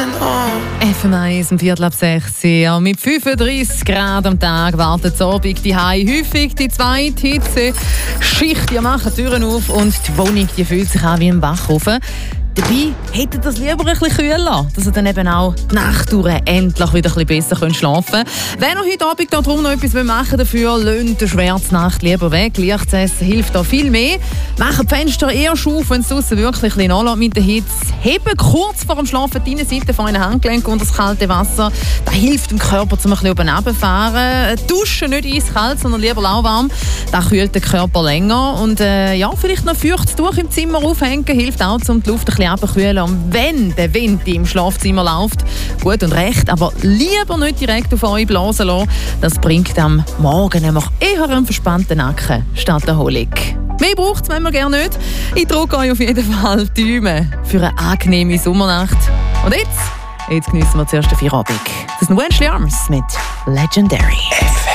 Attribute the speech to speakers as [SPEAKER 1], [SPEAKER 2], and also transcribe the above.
[SPEAKER 1] FM1 um 5:45 mit 35 Grad am Tag wartet das Abend die häufig die zweite Hitze-Schicht. Die machen Türen auf und die Wohnung die fühlt sich an wie ein Backofen. Dabei hätte das lieber ein bisschen kühler, dass ihr dann eben auch die Nacht durch endlich wieder ein bisschen besser schlafen könnt. Wenn ihr heute Abend darum noch etwas machen dafür, lönt die Schwärznacht lieber weg. Lichtsessen hilft da viel mehr. Macht die Fenster eher auf, wenn es draussen wirklich ein bisschen anlässt mit der Hitze. Heben kurz vor dem Schlafen die Innenseite von einem Handgelenk unter das kalte Wasser. Das hilft dem Körper, um ein bisschen oben runterzufahren. Duschen nicht eiskalt, sondern lieber lauwarm. Das kühlt den Körper länger. Und vielleicht noch ein feuchtes Tuch im Zimmer aufhängen, hilft auch, um die Luft ein bisschen abzukühlen. Und wenn der Wind im Schlafzimmer läuft, gut und recht, aber lieber nicht direkt auf euch blasen lassen. Das bringt am Morgen nämlich eher einen verspannten Nacken statt Erholung. Mehr braucht es manchmal gerne nicht. Ich drücke euch auf jeden Fall die Daumen für eine angenehme Sommernacht. Und jetzt genießen wir zuerst den Feierabend. Das sind Wednesday Arms mit Legendary.